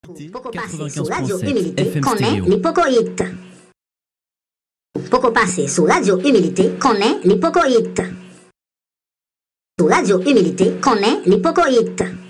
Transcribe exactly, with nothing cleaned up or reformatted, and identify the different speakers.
Speaker 1: Poco passer su Radio Humilité
Speaker 2: F M
Speaker 1: connaît
Speaker 2: Stéréo.
Speaker 1: les Poco Hits. Poco passer su Radio Humilité connaît les Poco Hits. Su Radio Humilité connaît les Poco Hits.